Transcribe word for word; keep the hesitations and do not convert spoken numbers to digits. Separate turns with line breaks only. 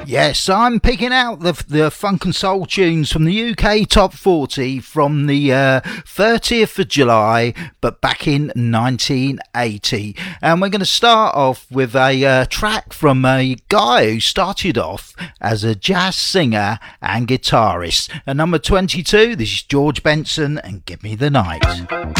Yes, I'm picking out the the funk and soul tunes from the U K Top forty from the uh, thirtieth of July, but back in nineteen eighty. And we're going to start off with a uh, track from a guy who started off as a jazz singer and guitarist. At number twenty-two, this is George Benson and Give Me the Night.